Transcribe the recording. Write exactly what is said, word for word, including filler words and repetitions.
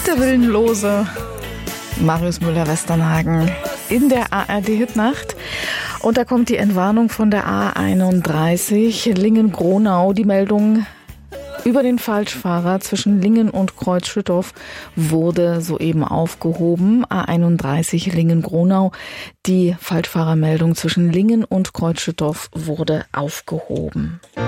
Der Willenlose, Marius Müller-Westernhagen in der A R D-Hitnacht. Und da kommt die Entwarnung von der A einunddreißig Lingen-Gronau. Die Meldung über den Falschfahrer zwischen Lingen und Kreuzschüttorf wurde soeben aufgehoben. A einunddreißig Lingen-Gronau. Die Falschfahrermeldung zwischen Lingen und Kreuzschüttorf wurde aufgehoben.